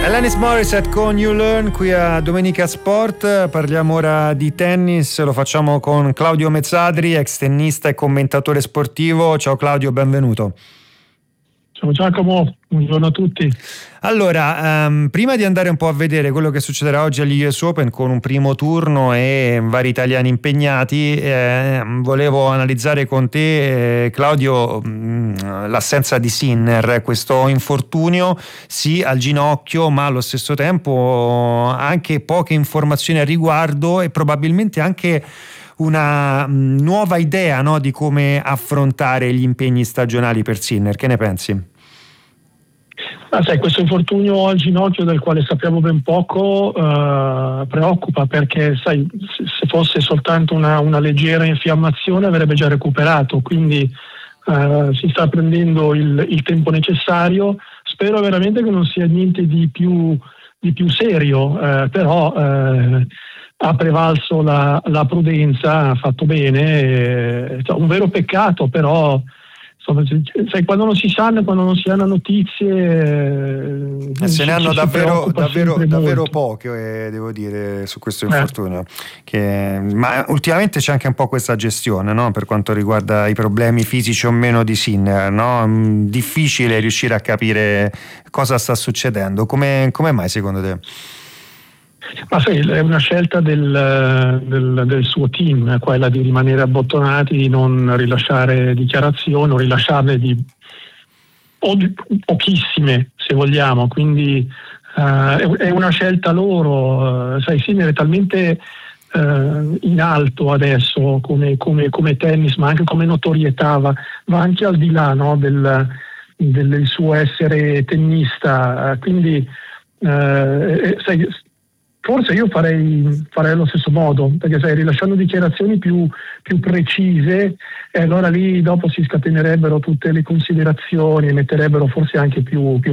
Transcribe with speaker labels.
Speaker 1: Alanis Morissette con You Learn qui a Domenica Sport. Parliamo ora di tennis, lo facciamo con Claudio Mezzadri, ex tennista e commentatore sportivo. Ciao Claudio, benvenuto.
Speaker 2: Ciao Giacomo, buongiorno a tutti.
Speaker 1: Allora, prima di andare un po' a vedere quello che succederà oggi agli US Open con un primo turno e vari italiani impegnati, volevo analizzare con te, Claudio, l'assenza di Sinner, questo infortunio sì al ginocchio, ma allo stesso tempo anche poche informazioni a riguardo e probabilmente anche una nuova idea, no, di come affrontare gli impegni stagionali per Sinner. Che ne pensi?
Speaker 2: Sai, questo infortunio al ginocchio del quale sappiamo ben poco preoccupa, perché sai, se fosse soltanto una leggera infiammazione avrebbe già recuperato, quindi si sta prendendo il tempo necessario. Spero veramente che non sia niente di più serio, però ha prevalso la prudenza, ha fatto bene, un vero peccato, però insomma, sai, quando non si hanno notizie,
Speaker 1: se ne hanno davvero
Speaker 2: molto.
Speaker 1: poche, devo dire, su questo infortunio. Ma ultimamente c'è anche un po' questa gestione, no? Per quanto riguarda i problemi fisici o meno di Sinner, no? Difficile riuscire a capire cosa sta succedendo. Come mai secondo te?
Speaker 2: Ma sai, è una scelta del suo team, quella di rimanere abbottonati, di non rilasciare dichiarazioni o rilasciarne di pochissime, se vogliamo, quindi è una scelta loro. Sai, Sinner è talmente in alto adesso come tennis, ma anche come notorietà, va anche al di là, no, del suo essere tennista, quindi sai, forse io farei allo stesso modo, perché sai, rilasciando dichiarazioni più precise, allora lì dopo si scatenerebbero tutte le considerazioni e metterebbero forse anche più